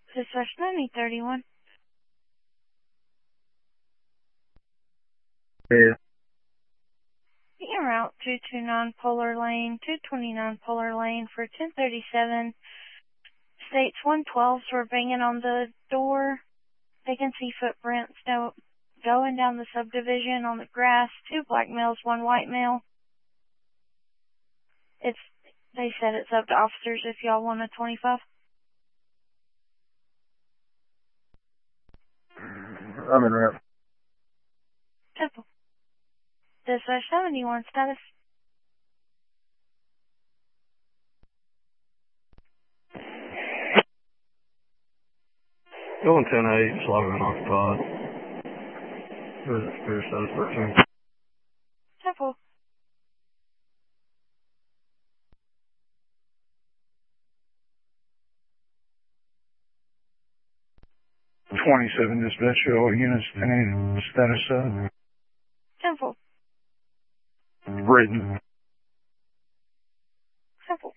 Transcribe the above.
Dispatch 9031. Yeah. En route 229 Polar Lane, 229 Polar Lane for 1037. States 112s were banging on the door. They can see footprints going down the subdivision on the grass. 2 black males, 1 white male. They said it's up to officers if y'all want a 25. I'm in route. Simple. Dispatch 71 status. Going 10-8, slogging unoccupied. Visit Spears status 13. Simple. 27 dispatch, all units, status Simple. written.